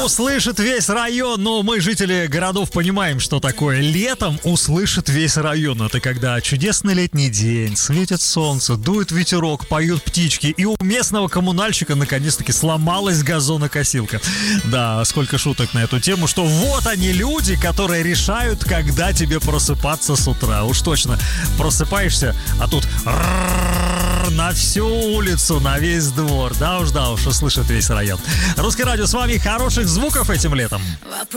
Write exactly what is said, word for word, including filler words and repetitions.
Услышит весь район. Ну, мы, жители городов, понимаем, что такое летом услышит весь район. Это когда чудесный летний день, светит солнце, дует ветерок, поют птички, и у местного коммунальщика наконец-таки сломалась газонокосилка. Да, сколько шуток на эту тему, что вот они люди, которые решают, когда тебе просыпаться с утра. Уж точно, просыпаешься, а тут на всю улицу, на весь двор. Да уж, да уж, услышит весь район. Русское радио с вами. Хороших звуков этим летом.